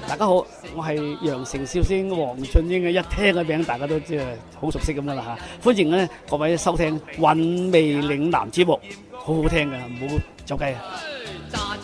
大家好，我係羊城笑星黃俊英嘅，一聽個名大家都即係好熟悉咁樣啦嚇。歡迎咧各位收聽《韻味嶺南》節目，好好聽㗎，唔好走雞啊！